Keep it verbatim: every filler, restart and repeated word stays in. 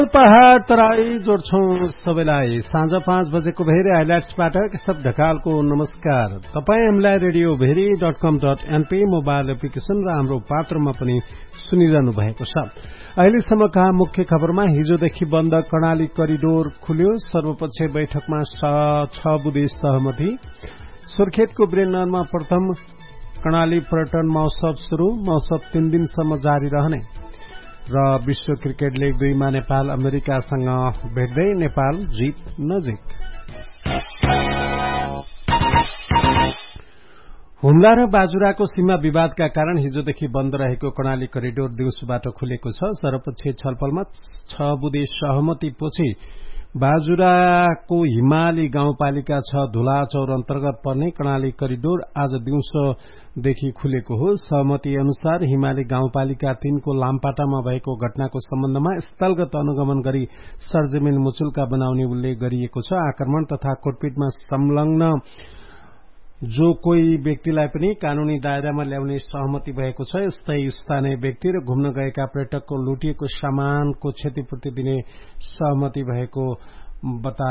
पहाड़ तराई जोड्छौं सबैलाई साँझ पाँच बजेको भेरी हाइलाइट्सबाट केशव ढकालको नमस्कार। तपाई हामीलाई रेडियो भेरी डट कम डट एनपी मोबाइल एप्लिकेशन र हाम्रो पात्रमा पनि सुनिरहनु भएको छ। अहिलेसम्मका मुख्य खबरमा हिजोदेखि बन्द कर्णाली करिडोर खुल्यो। सर्वपक्षीय बैठकमा छ बुँदे सहमति। सुर्खेतको वीरेन्द्रनगरमा प्रथम कर्णाली पर्यटन महोत्सव शुरू। महोत्सव तीन दिनसम्म जारी रहने र विश्व क्रिकेट लीग दुईमा नेपाल अमेरिकासँग भेट्दै नेपाल जित नजिक। हुम्ला र बाजुराको सीमा विवादका कारण हिजोदेखि बन्द रहेको कर्णाली करिडोर दिउँसोबाट खुलेको छ। सर्वपक्षीय छलफलमा छ बुँदे सहमतिपछि बाजुराको हिमाली गाउँपालिका छ धुलाचौर अन्तर्गत पर्ने कर्णाली करिडोर आज दिउँसोदेखि खुलेको हो। सहमति अनुसार हिमाली गाउँपालिका तीनको लामपाटामा भएको घटनाको सम्बन्धमा स्थलगत अनुगमन गरी सरजमिन मुचुल्का बनाउने उल्लेख गरिएको छ। आक्रमण तथा कुटपिटमा संलग्न जो कोही व्यक्तिलाई पनि कानूनी दायरामा ल्याउने सहमति भएको छ। यस्तै स्थानीय व्यक्ति र घुम्न गएका पर्यटकको लुटिएको सामानको क्षतिपूर्ति दिने सहमति भएको बताए।